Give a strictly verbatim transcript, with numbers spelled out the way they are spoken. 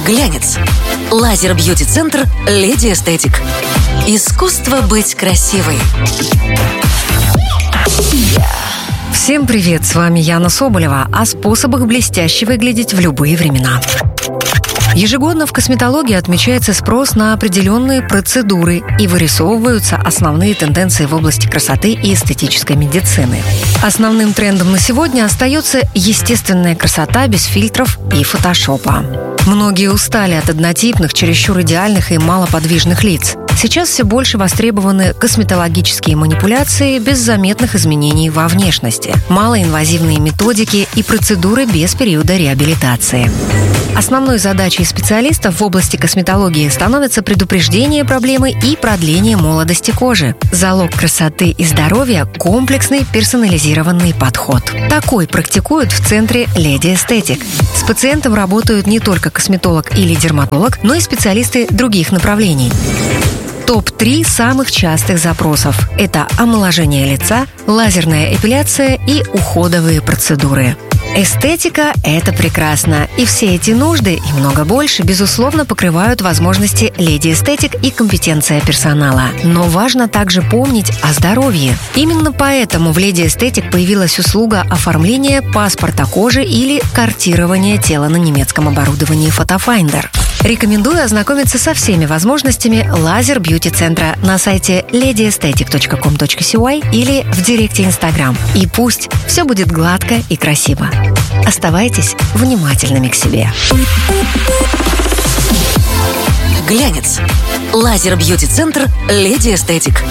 Глянец. Лазер-бьюти-центр «Леди Эстетик». Искусство быть красивой. Всем привет, с вами Яна Соболева о способах блестяще выглядеть в любые времена. Ежегодно в косметологии отмечается спрос на определенные процедуры и вырисовываются основные тенденции в области красоты и эстетической медицины. Основным трендом на сегодня остается естественная красота без фильтров и фотошопа. Многие устали от однотипных, чересчур идеальных и малоподвижных лиц. Сейчас все больше востребованы косметологические манипуляции без заметных изменений во внешности, малоинвазивные методики и процедуры без периода реабилитации. Основной задачей специалистов в области косметологии становится предупреждение проблемы и продление молодости кожи. Залог красоты и здоровья – комплексный персонализированный подход. Такой практикуют в центре «Леди Эстетик». С пациентом работают не только косметолог или дерматолог, но и специалисты других направлений. топ три самых частых запросов – это омоложение лица, лазерная эпиляция и уходовые процедуры. Эстетика – это прекрасно, и все эти нужды и много больше, безусловно, покрывают возможности «Леди Эстетик» и компетенция персонала. Но важно также помнить о здоровье. Именно поэтому в «Леди Эстетик» появилась услуга оформления паспорта кожи или картирования тела на немецком оборудовании Photofinder. Рекомендую ознакомиться со всеми возможностями лазер-бьюти-центра на сайте леди эстетик точка ком точка си уай или в директе Инстаграм. И пусть все будет гладко и красиво. Оставайтесь внимательными к себе. Глянец. Лазер-бьюти-центр «Леди Эстетик».